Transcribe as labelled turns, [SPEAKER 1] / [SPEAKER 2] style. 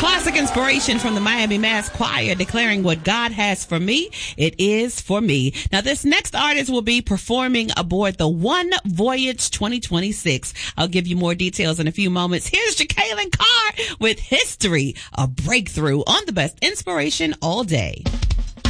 [SPEAKER 1] Classic inspiration from the Miami Mass Choir declaring what God has for me, it is for me. Now, this next artist will be performing aboard the One Voyage 2026. I'll give you more details in a few moments. Here's Jacqueline Carr with History, a breakthrough on the best inspiration all day.